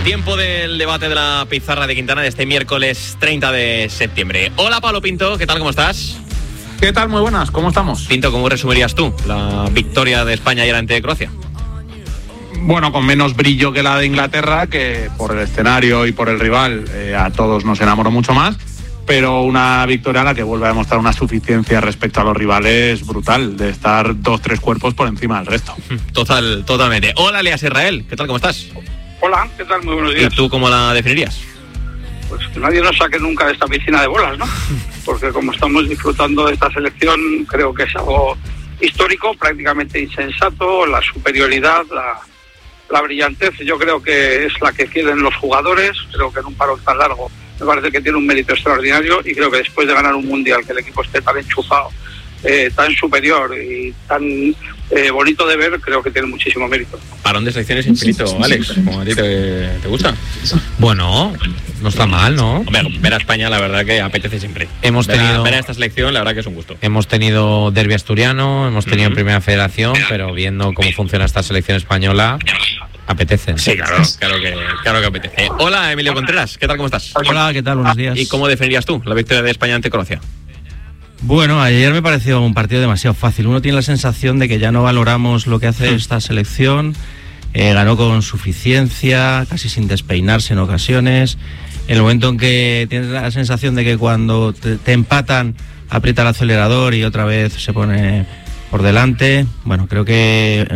Tiempo del debate de la pizarra de Quintana de este miércoles 30 de septiembre. Hola, Pablo Pinto, ¿qué tal? ¿Cómo estás? ¿Qué tal? Muy buenas, ¿cómo estamos? Pinto, ¿cómo resumirías tú la victoria de España ayer ante Croacia? Bueno, con menos brillo que la de Inglaterra, que por el escenario y por el rival a todos nos enamoró mucho más, pero una victoria a la que vuelve a demostrar una suficiencia respecto a los rivales brutal, de estar 2-3 cuerpos por encima del resto. Totalmente. Hola, Elias Israel, ¿qué tal? ¿Cómo estás? Hola, ¿qué tal? Muy buenos días. ¿Y tú cómo la definirías? Pues que nadie nos saque nunca de esta piscina de bolas, ¿no? Porque como estamos disfrutando de esta selección, creo que es algo histórico, prácticamente insensato, la superioridad, la brillantez, yo creo que es la que quieren los jugadores. Creo que en un parón tan largo me parece que tiene un mérito extraordinario, y creo que después de ganar un mundial, que el equipo esté tan enchufado, tan superior y tan bonito de ver, creo que tiene muchísimo mérito. Parón de selecciones infinito, Alex, como a ti te gusta. Bueno, no está mal, ¿no? Hombre, ver a España la verdad que apetece siempre. Ver a esta selección la verdad que es un gusto. Hemos tenido derbi asturiano, hemos tenido Primera Federación, pero viendo cómo funciona esta selección española, apetece. Sí, claro que apetece. Hola, Emilio Contreras, ¿qué tal? ¿Cómo estás? Hola, ¿qué tal? Buenos días. ¿Y cómo definirías tú la victoria de España ante Croacia? Bueno, ayer me pareció un partido demasiado fácil. Uno tiene la sensación de que ya no valoramos lo que hace esta selección. Ganó con suficiencia, casi sin despeinarse en ocasiones. En el momento en que tienes la sensación de que cuando te empatan, aprieta el acelerador y otra vez se pone por delante. Bueno, creo que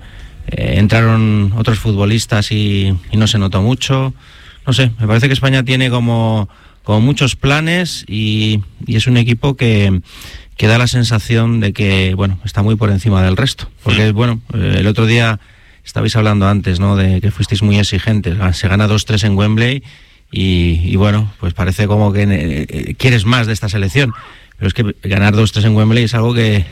entraron otros futbolistas y no se notó mucho. No sé, me parece que España tiene como muchos planes y es un equipo que da la sensación de que, bueno, está muy por encima del resto. Porque, bueno, el otro día estabais hablando antes, ¿no?, de que fuisteis muy exigentes. Se gana 2-3 en Wembley y bueno, pues parece como que quieres más de esta selección. Pero es que ganar 2-3 en Wembley es algo que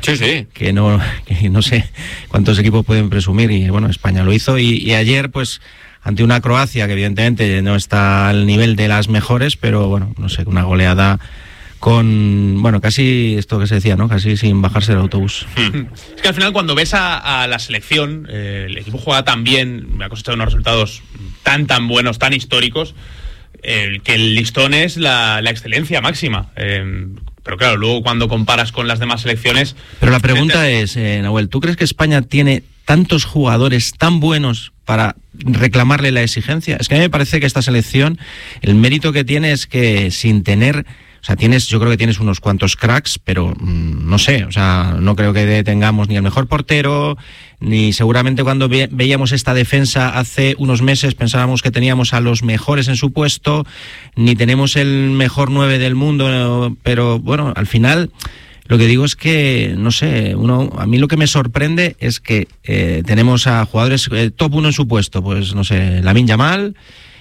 no sé cuántos equipos pueden presumir, y bueno, España lo hizo y ayer, pues, ante una Croacia que evidentemente no está al nivel de las mejores, pero bueno, no sé, una goleada con, bueno, casi esto que se decía, ¿no?, casi sin bajarse del autobús. Es que al final, cuando ves a la selección, el equipo juega tan bien, me ha costado unos resultados tan buenos, tan históricos, que el listón es la excelencia máxima. Pero claro, luego cuando comparas con las demás selecciones... Pero la pregunta es, Nahuel, ¿tú crees que España tiene tantos jugadores tan buenos para reclamarle la exigencia? Es que a mí me parece que esta selección, el mérito que tiene es que sin tener... O sea, yo creo que tienes unos cuantos cracks, pero no sé, o sea, no creo que tengamos ni el mejor portero, ni seguramente cuando veíamos esta defensa hace unos meses pensábamos que teníamos a los mejores en su puesto, ni tenemos el mejor 9 del mundo, pero bueno, al final lo que digo es que, no sé, a mí lo que me sorprende es que tenemos a jugadores top 1 en su puesto, pues no sé, Lamine Yamal...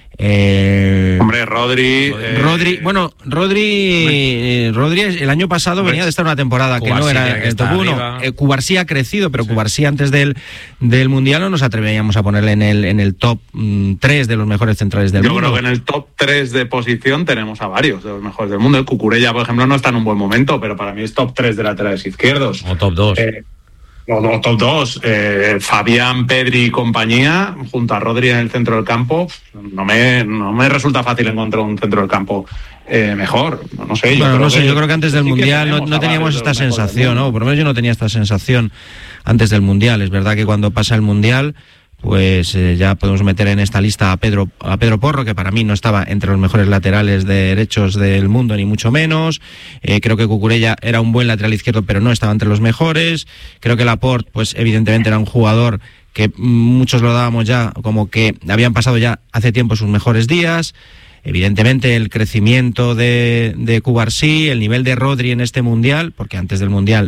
Hombre, Rodri el año pasado venía de estar una temporada que no era el top 1. Cubarsí ha crecido, pero sí. Cubarsí antes del Mundial no nos atrevíamos a ponerle en el top 3 de los mejores centrales del mundo. Yo creo que en el top 3 de posición tenemos a varios de los mejores del mundo. El Cucurella, por ejemplo, no está en un buen momento, pero para mí es top 3 de laterales izquierdos. O top 2. No, top 2. Fabián, Pedri y compañía, junto a Rodri en el centro del campo. No me resulta fácil encontrar un centro del campo mejor. No sé. Yo creo que antes del Mundial no teníamos esta sensación, ¿no? Por lo menos yo no tenía esta sensación antes del Mundial. Es verdad que cuando pasa el Mundial, pues ya podemos meter en esta lista a Pedro Porro, que para mí no estaba entre los mejores laterales derechos del mundo, ni mucho menos. Creo que Cucurella era un buen lateral izquierdo, pero no estaba entre los mejores. Creo que Laporte, pues evidentemente era un jugador que muchos lo dábamos ya como que habían pasado ya hace tiempo sus mejores días. Evidentemente el crecimiento de Cubarsí, el nivel de Rodri en este Mundial, porque antes del Mundial